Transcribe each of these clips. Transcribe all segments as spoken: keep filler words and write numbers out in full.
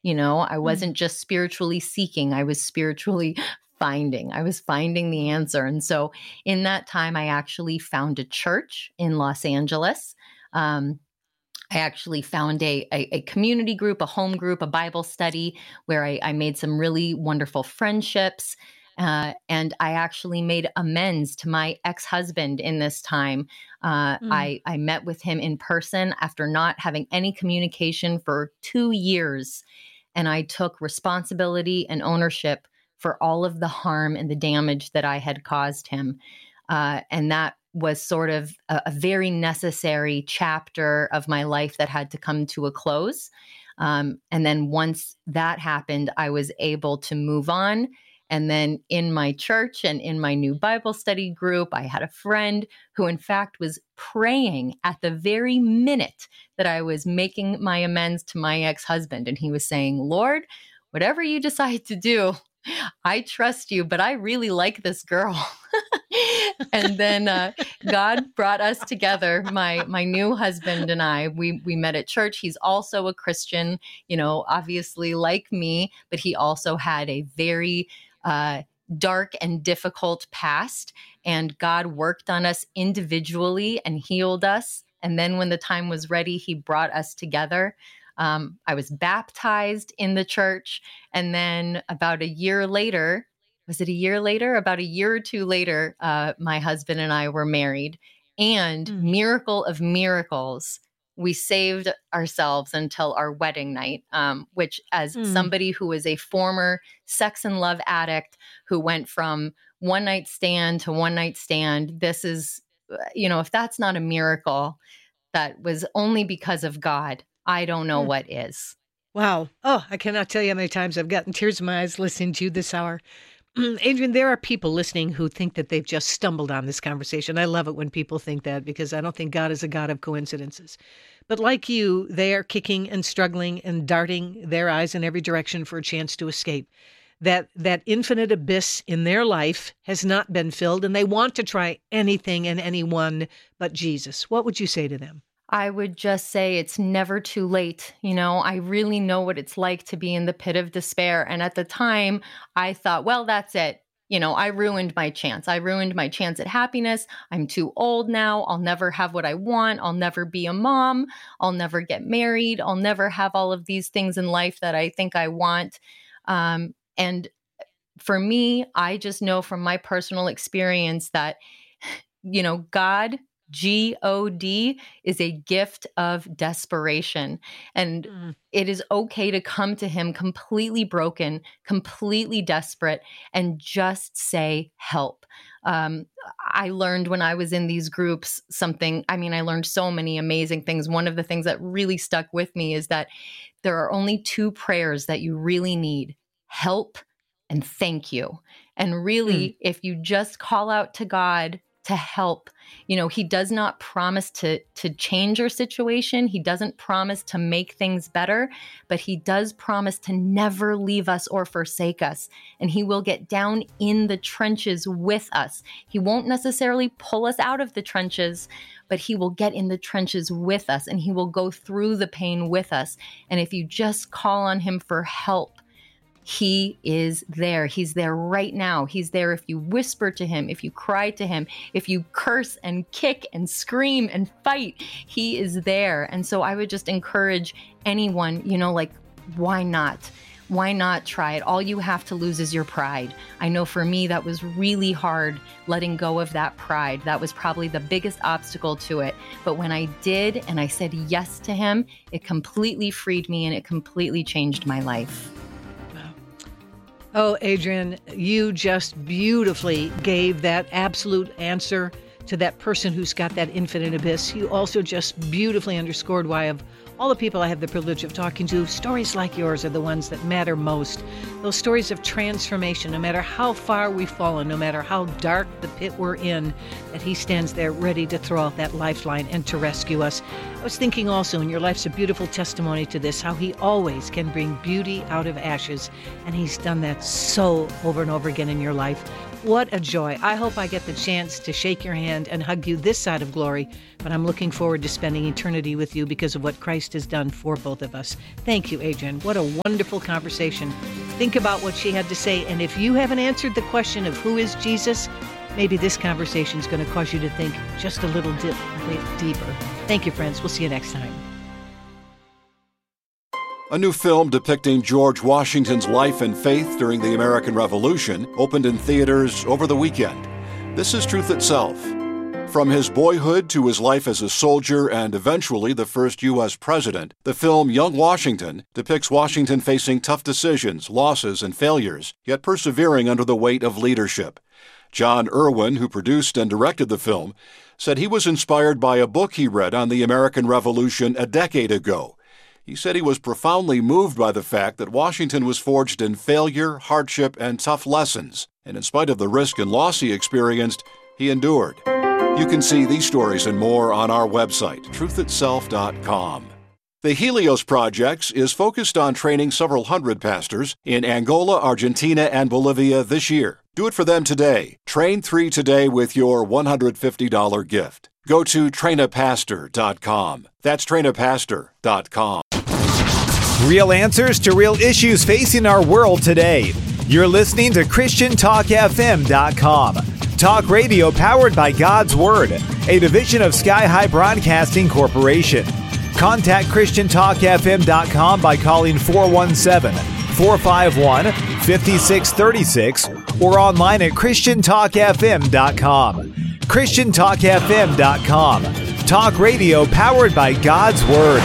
You know, I Mm. wasn't just spiritually seeking, I was spiritually finding. I was finding the answer. And so in that time, I actually found a church in Los Angeles. Um, I actually found a, a, a community group, a home group, a Bible study where I, I made some really wonderful friendships. Uh, and I actually made amends to my ex-husband in this time. Uh, Mm. I, I met with him in person after not having any communication for two years. And I took responsibility and ownership for all of the harm and the damage that I had caused him. Uh, and that was sort of a, a very necessary chapter of my life that had to come to a close. Um, and then once that happened, I was able to move on. And then in my church and in my new Bible study group, I had a friend who, in fact, was praying at the very minute that I was making my amends to my ex-husband. And he was saying, Lord, whatever you decide to do, I trust you, but I really like this girl. And then uh, God brought us together, my my new husband and I. We we met at church. He's also a Christian, you know, obviously like me, but he also had a very uh, dark and difficult past. And God worked on us individually and healed us. And then when the time was ready, he brought us together. Um, I was baptized in the church. And then about a year later, was it a year later? About a year or two later, uh, my husband and I were married. And Mm. miracle of miracles, we saved ourselves until our wedding night, um, which as Mm. somebody who is a former sex and love addict who went from one night stand to one night stand, this is, you know, if that's not a miracle that was only because of God, I don't know Mm. what is. Wow. Oh, I cannot tell you how many times I've gotten tears in my eyes listening to you this hour. Adrian, there are people listening who think that they've just stumbled on this conversation. I love it when people think that because I don't think God is a God of coincidences. But like you, they are kicking and struggling and darting their eyes in every direction for a chance to escape. That that infinite abyss in their life has not been filled, and they want to try anything and anyone but Jesus. What would you say to them? I would just say it's never too late. You know, I really know what it's like to be in the pit of despair. And at the time, I thought, well, that's it. You know, I ruined my chance. I ruined my chance at happiness. I'm too old now. I'll never have what I want. I'll never be a mom. I'll never get married. I'll never have all of these things in life that I think I want. Um, and for me, I just know from my personal experience that, you know, God, G O D, is a gift of desperation. And Mm. it is okay to come to him completely broken, completely desperate, and just say, help. Um, I learned when I was in these groups something, I mean, I learned so many amazing things. One of the things that really stuck with me is that there are only two prayers that you really need: help and thank you. And really, Mm. if you just call out to God to help, you know, he does not promise to to change your situation. He doesn't promise to make things better, but he does promise to never leave us or forsake us. And he will get down in the trenches with us. He won't necessarily pull us out of the trenches, but he will get in the trenches with us and he will go through the pain with us. And if you just call on him for help, he is there. He's there right now. He's there if you whisper to him, if you cry to him, if you curse and kick and scream and fight, he is there. And so I would just encourage anyone, you know, like, why not? Why not try it? All you have to lose is your pride. I know for me, that was really hard, letting go of that pride. That was probably the biggest obstacle to it. But when I did, and I said yes to him, it completely freed me and it completely changed my life. Oh, Adrian, you just beautifully gave that absolute answer to that person who's got that infinite abyss. You also just beautifully underscored why, of all the people I have the privilege of talking to, stories like yours are the ones that matter most. Those stories of transformation, no matter how far we've fallen, no matter how dark the pit we're in, that he stands there ready to throw out that lifeline and to rescue us. I was thinking also, and your life's a beautiful testimony to this, how he always can bring beauty out of ashes. And he's done that so over and over again in your life. What a joy. I hope I get the chance to shake your hand and hug you this side of glory, but I'm looking forward to spending eternity with you because of what Christ has done for both of us. Thank you, Adrienne. What a wonderful conversation. Think about what she had to say, and if you haven't answered the question of who is Jesus, maybe this conversation is going to cause you to think just a little dip, bit deeper. Thank you, friends. We'll see you next time. A new film depicting George Washington's life and faith during the American Revolution opened in theaters over the weekend. This is Truth Itself. From his boyhood to his life as a soldier and eventually the first U S president, the film Young Washington depicts Washington facing tough decisions, losses, and failures, yet persevering under the weight of leadership. John Irwin, who produced and directed the film, said he was inspired by a book he read on the American Revolution a decade ago. He said he was profoundly moved by the fact that Washington was forged in failure, hardship, and tough lessons, and in spite of the risk and loss he experienced, he endured. You can see these stories and more on our website, truth itself dot com. The Helios Project is focused on training several hundred pastors in Angola, Argentina, and Bolivia this year. Do it for them today. Train three today with your one hundred fifty dollars gift. Go to train a pastor dot com. That's train a pastor dot com. Real answers to real issues facing our world today. You're listening to Christian Talk F M dot com. Talk radio powered by God's Word, a division of Sky High Broadcasting Corporation. Contact Christian Talk F M dot com by calling four one seven, four five one, five six three six or online at Christian Talk F M dot com. Christian Talk F M dot com. Talk radio powered by God's Word.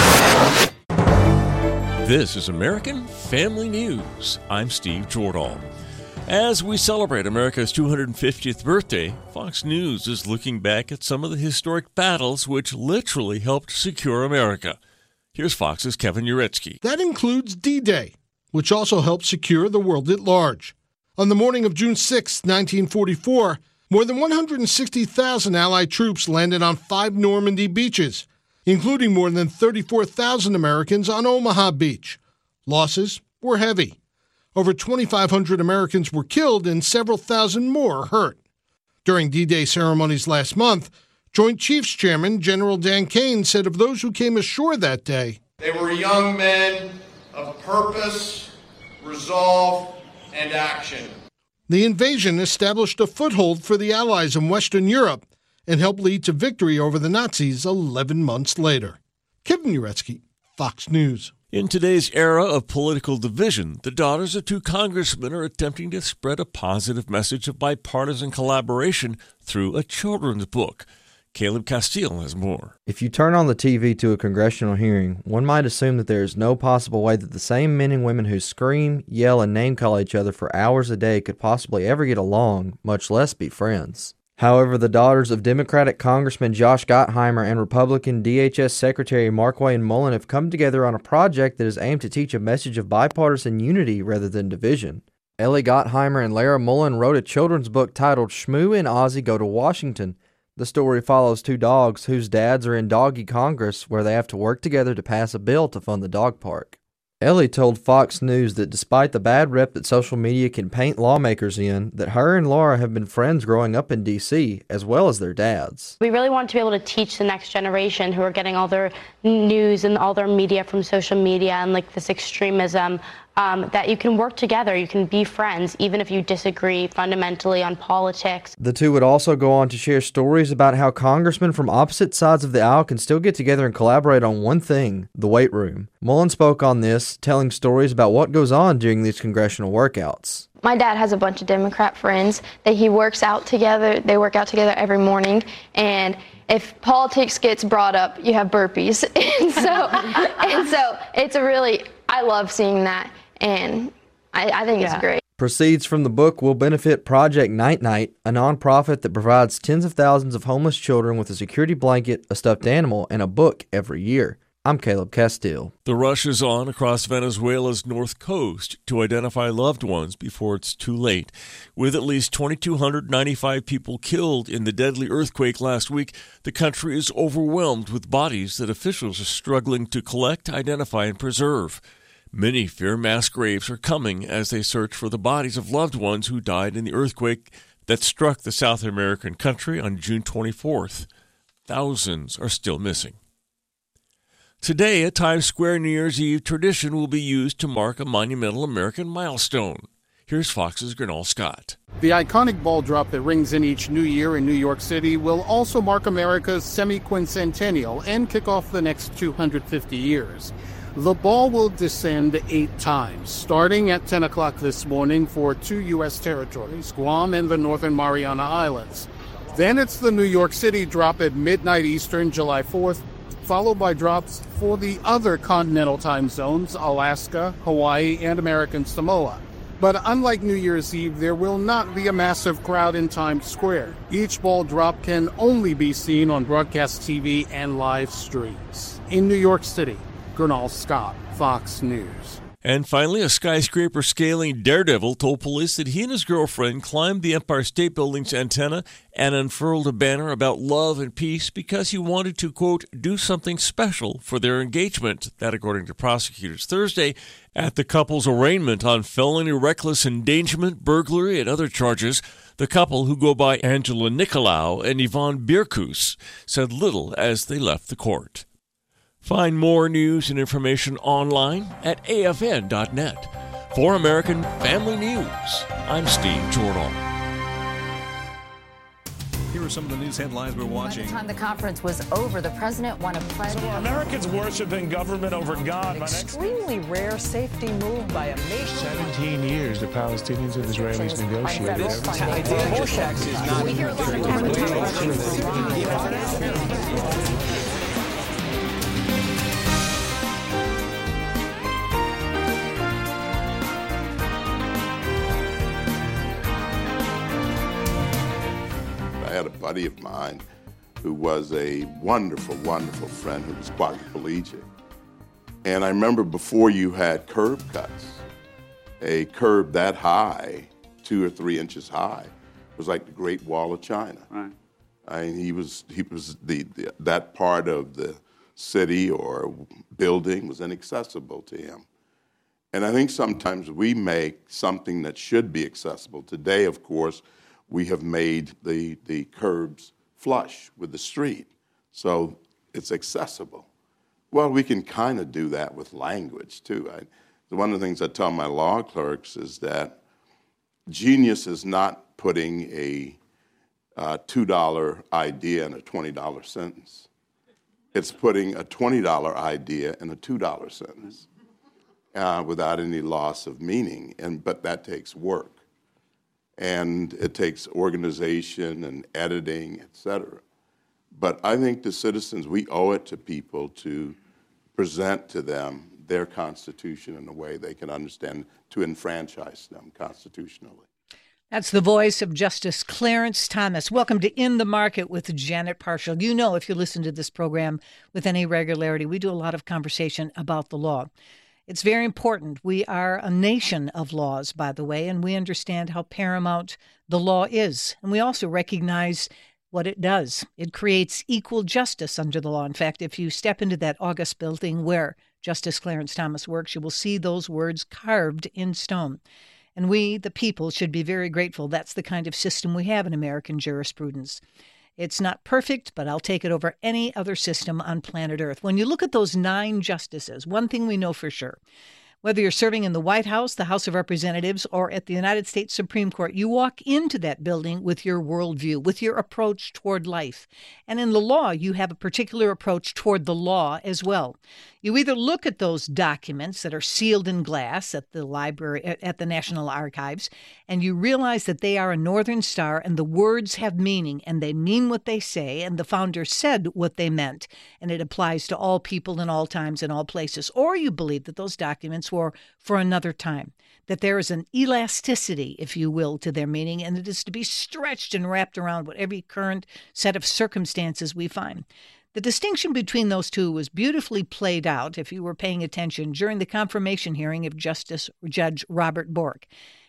This is American Family News. I'm Steve Jordahl. As we celebrate America's two hundred fiftieth birthday, Fox News is looking back at some of the historic battles which literally helped secure America. Here's Fox's Kevin Uretsky. That includes D-Day, which also helped secure the world at large. On the morning of June sixth, nineteen forty-four, more than one hundred sixty thousand Allied troops landed on five Normandy beaches, including more than thirty-four thousand Americans on Omaha Beach. Losses were heavy. Over twenty-five hundred Americans were killed and several thousand more hurt. During D-Day ceremonies last month, Joint Chiefs Chairman General Dan Kane said of those who came ashore that day, "They were young men of purpose, resolve, and action." The invasion established a foothold for the Allies in Western Europe and helped lead to victory over the Nazis eleven months later. Kevin Uretsky, Fox News. In today's era of political division, the daughters of two congressmen are attempting to spread a positive message of bipartisan collaboration through a children's book. Caleb Castile has more. If you turn on the T V to a congressional hearing, one might assume that there is no possible way that the same men and women who scream, yell, and name-call each other for hours a day could possibly ever get along, much less be friends. However, the daughters of Democratic Congressman Josh Gottheimer and Republican D H S Secretary Markwayne Mullin have come together on a project that is aimed to teach a message of bipartisan unity rather than division. Ellie Gottheimer and Lara Mullin wrote a children's book titled Shmoo and Ozzy Go to Washington. The story follows two dogs whose dads are in Doggy Congress, where they have to work together to pass a bill to fund the dog park. Ellie told Fox News that despite the bad rep that social media can paint lawmakers in, that her and Laura have been friends growing up in D C, as well as their dads. We really want to be able to teach the next generation who are getting all their news and all their media from social media and like this extremism, um, that you can work together, you can be friends, even if you disagree fundamentally on politics. The two would also go on to share stories about how congressmen from opposite sides of the aisle can still get together and collaborate on one thing, the weight room. Mullin spoke on this, telling stories about what goes on during these congressional workouts. My dad has a bunch of Democrat friends that he works out together. They work out together every morning, and if politics gets brought up, you have burpees. and so, and so it's a really, I love seeing that, and I, I think yeah. it's great. Proceeds from the book will benefit Project Night Night, a nonprofit that provides tens of thousands of homeless children with a security blanket, a stuffed animal, and a book every year. I'm Caleb Castile. The rush is on across Venezuela's north coast to identify loved ones before it's too late. With at least two thousand two hundred ninety-five people killed in the deadly earthquake last week, the country is overwhelmed with bodies that officials are struggling to collect, identify, and preserve. Many fear mass graves are coming as they search for the bodies of loved ones who died in the earthquake that struck the South American country on June twenty-fourth. Thousands are still missing. Today, a Times Square New Year's Eve tradition will be used to mark a monumental American milestone. Here's Fox's Gernal Scott. The iconic ball drop that rings in each new year in New York City will also mark America's semi-quincentennial and kick off the next two hundred fifty years. The ball will descend eight times, starting at ten o'clock this morning for two U S territories, Guam and the Northern Mariana Islands. Then it's the New York City drop at midnight Eastern, July fourth, followed by drops for the other continental time zones, Alaska, Hawaii, and American Samoa. But unlike New Year's Eve, there will not be a massive crowd in Times Square. Each ball drop can only be seen on broadcast T V and live streams. In New York City, Gernal Scott, Fox News. And finally, a skyscraper-scaling daredevil told police that he and his girlfriend climbed the Empire State Building's antenna and unfurled a banner about love and peace because he wanted to, quote, do something special for their engagement. That, according to prosecutors Thursday, at the couple's arraignment on felony reckless endangerment, burglary, and other charges, the couple, who go by Angela Nicolau and Yvonne Bierkus, said little as they left the court. Find more news and information online at A F N dot net. For American Family News, I'm Steve Jordahl. Here are some of the news headlines we're watching. By the time the conference was over, the president won a pledge. So Americans worshiping government over God. An extremely rare safety move by a nation. Seventeen years the Palestinians and Israelis negotiated. We hear a lot of I had a buddy of mine who was a wonderful, wonderful friend who was quadriplegic. And I remember before you had curb cuts, a curb that high, two or three inches high, was like the Great Wall of China. Right. I mean, he was he was the, the that part of the city or building was inaccessible to him. And I think sometimes we make something that should be accessible. Today, of course, we have made the, the curbs flush with the street, so it's accessible. Well, we can kind of do that with language, too. I, one of the things I tell my law clerks is that genius is not putting a uh, two dollar idea in a twenty dollar sentence. It's putting a twenty dollar idea in a two dollar sentence uh, without any loss of meaning, and but that takes work. And it takes organization and editing, et cetera. But I think the citizens, we owe it to people to present to them their Constitution in a way they can understand, to enfranchise them constitutionally. That's the voice of Justice Clarence Thomas. Welcome to In the Market with Janet Parshall. You know, if you listen to this program with any regularity, we do a lot of conversation about the law. It's very important. We are a nation of laws, by the way, and we understand how paramount the law is. And we also recognize what it does. It creates equal justice under the law. In fact, if you step into that august building where Justice Clarence Thomas works, you will see those words carved in stone. And we, the people, should be very grateful. That's the kind of system we have in American jurisprudence. It's not perfect, but I'll take it over any other system on planet Earth. When you look at those nine justices, one thing we know for sure, whether you're serving in the White House, the House of Representatives, or at the United States Supreme Court, you walk into that building with your worldview, with your approach toward life. And in the law, you have a particular approach toward the law as well. You either look at those documents that are sealed in glass at the library, at the National Archives, and you realize that they are a Northern Star and the words have meaning and they mean what they say, and the founders said what they meant, and it applies to all people in all times and all places. Or you believe that those documents were for another time, that there is an elasticity, if you will, to their meaning, and it is to be stretched and wrapped around whatever current set of circumstances we find. The distinction between those two was beautifully played out, if you were paying attention, during the confirmation hearing of Justice Judge Robert Bork.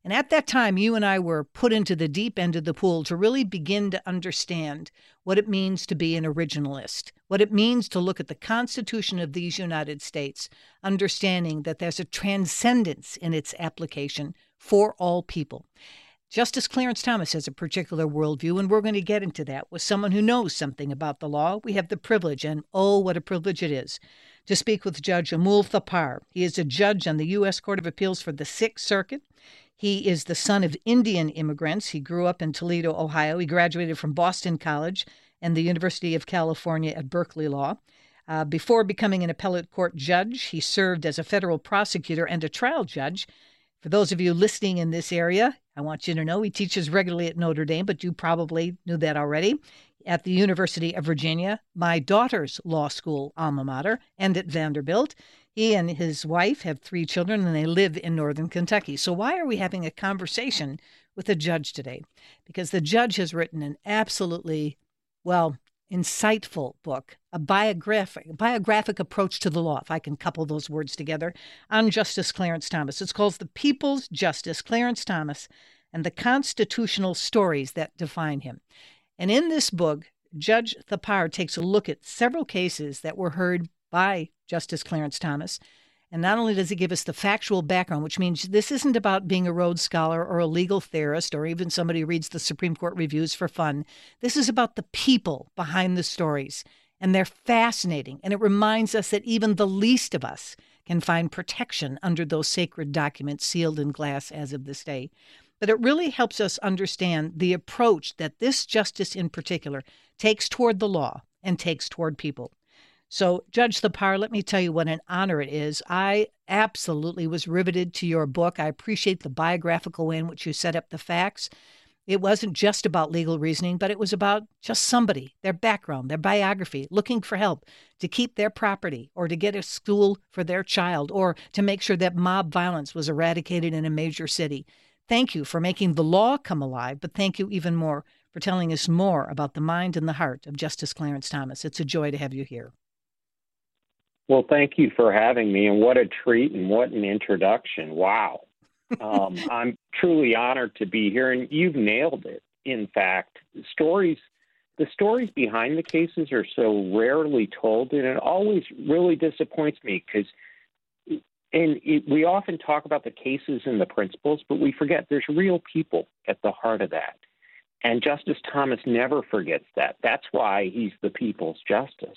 And at that time, you and I were put into the deep end of the pool to really begin to understand what it means to be an originalist, what it means to look at the Constitution of these United States, understanding that there's a transcendence in its application for all people. Justice Clarence Thomas has a particular worldview, and we're going to get into that with someone who knows something about the law. We have the privilege, and oh, what a privilege it is, to speak with Judge Amul Thapar. He is a judge on the U S Court of Appeals for the Sixth Circuit. He is the son of Indian immigrants. He grew up in Toledo, Ohio. He graduated from Boston College and the University of California at Berkeley Law. Uh, before becoming an appellate court judge, he served as a federal prosecutor and a trial judge. For those of you listening in this area, I want you to know he teaches regularly at Notre Dame, but you probably knew that already, at the University of Virginia, my daughter's law school alma mater, and at Vanderbilt. He and his wife have three children, and they live in northern Kentucky. So why are we having a conversation with a judge today? Because the judge has written an absolutely, well, insightful book, a biographic, biographic approach to the law, if I can couple those words together, on Justice Clarence Thomas. It's called The People's Justice, Clarence Thomas, and the Constitutional Stories That Define Him. And in this book, Judge Thapar takes a look at several cases that were heard by Justice Clarence Thomas. And not only does he give us the factual background, which means this isn't about being a Rhodes Scholar or a legal theorist or even somebody who reads the Supreme Court reviews for fun. This is about the people behind the stories, and they're fascinating. And it reminds us that even the least of us can find protection under those sacred documents sealed in glass as of this day. But it really helps us understand the approach that this justice in particular takes toward the law and takes toward people. So, Judge Thapar, let me tell you what an honor it is. I absolutely was riveted to your book. I appreciate the biographical way in which you set up the facts. It wasn't just about legal reasoning, but it was about just somebody, their background, their biography, looking for help to keep their property or to get a school for their child or to make sure that mob violence was eradicated in a major city. Thank you for making the law come alive, but thank you even more for telling us more about the mind and the heart of Justice Clarence Thomas. It's a joy to have you here. Well, thank you for having me, and what a treat and what an introduction. Wow. Um, I'm truly honored to be here, and you've nailed it. In fact, stories, the stories behind the cases are so rarely told, and it always really disappoints me because and it, we often talk about the cases and the principles, but we forget there's real people at the heart of that. And Justice Thomas never forgets that. That's why he's the people's justice.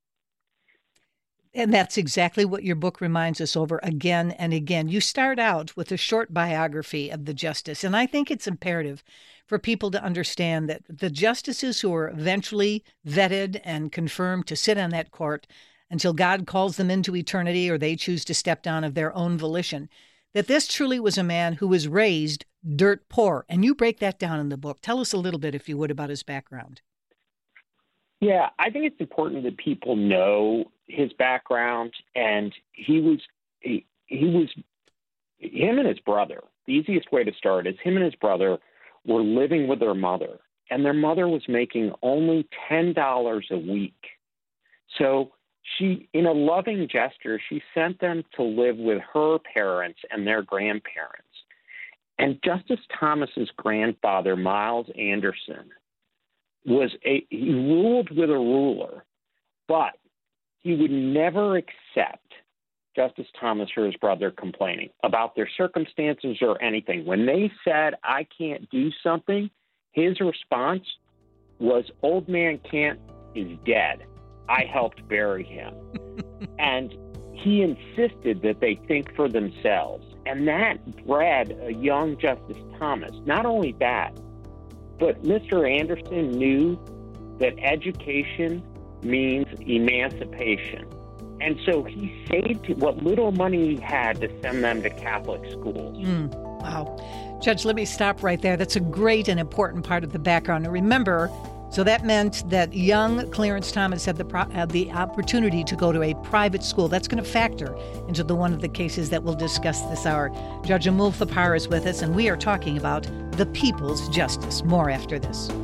And that's exactly what your book reminds us over again and again. You start out with a short biography of the justice, and I think it's imperative for people to understand that the justices who are eventually vetted and confirmed to sit on that court until God calls them into eternity or they choose to step down of their own volition, that this truly was a man who was raised dirt poor. And you break that down in the book. Tell us a little bit, if you would, about his background. Yeah, I think it's important that people know his background, and he was he, he was him and his brother. The easiest way to start is him and his brother were living with their mother, and their mother was making only ten dollars a week. So she, in a loving gesture, she sent them to live with her parents and their grandparents. And Justice Thomas's grandfather, Miles Anderson, was a he ruled with a ruler, but he would never accept Justice Thomas or his brother complaining about their circumstances or anything. When they said, "I can't do something," his response was, "Old man Kent is dead. I helped bury him." And he insisted that they think for themselves. And that bred a young Justice Thomas. Not only that, but Mister Anderson knew that education means emancipation. And so he saved what little money he had to send them to Catholic schools. Mm, wow. Judge, let me stop right there. That's a great and important part of the background. And remember, so that meant that young Clarence Thomas had the pro- had the opportunity to go to a private school. That's going to factor into the one of the cases that we'll discuss this hour. Judge Amul Thapar is with us, and we are talking about the people's justice. More after this.